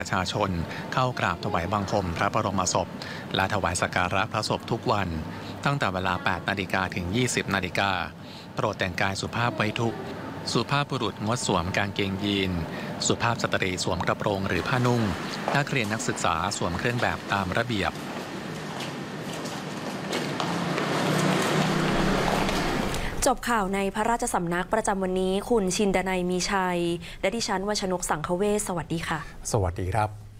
ประชาชนเข้ากราบถวายบังคมพระบรมศพและถวายสักการะพระศพทุกวันตั้งแต่เวลา 8 นาฬิกาถึง 20 นาฬิกาโปรดแต่งกายสุภาพไว้ทุกข์สุภาพบุรุษงดสวมกางเกงยีนสุภาพสตรีสวมกระโปรงหรือผ้านุ่งนักเรียนนักศึกษาสวมเครื่องแบบตามระเบียบจบข่าวในพระราชสำนักประจำวันนี้คุณชินดนัยมีชัยและดิฉันวัชนกสังคเวชสวัสดีค่ะสวัสดีครับ